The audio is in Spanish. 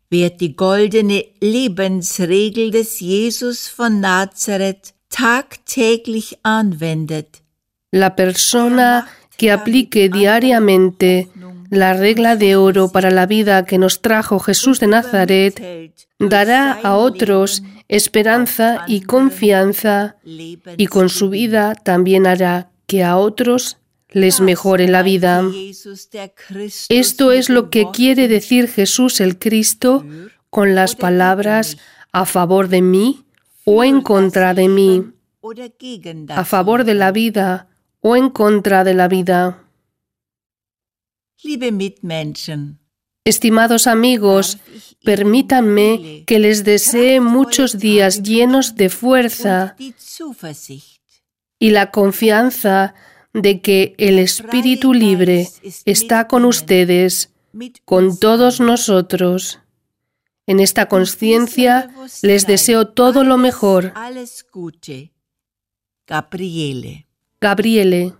Wer die goldene Lebensregel des Jesus von Nazareth tagtäglich anwendet. La persona que aplique diariamente la regla de oro para la vida que nos trajo Jesús de Nazaret, dará a otros esperanza y confianza, y con su vida también hará que a otros les mejore la vida. Esto es lo que quiere decir Jesús el Cristo con las palabras a favor de mí o en contra de mí, a favor de la vida o en contra de la vida. Estimados amigos, permítanme que les desee muchos días llenos de fuerza y la confianza de que el Espíritu libre está con ustedes, con todos nosotros. En esta consciencia les deseo todo lo mejor. Gabriele.